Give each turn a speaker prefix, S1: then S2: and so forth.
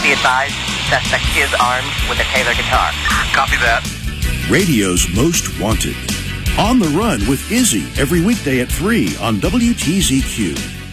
S1: Be advised, suspect is armed with a Taylor guitar.
S2: Copy that.
S3: Radio's Most Wanted. On the Run with Izzy every weekday at 3 on WTZQ.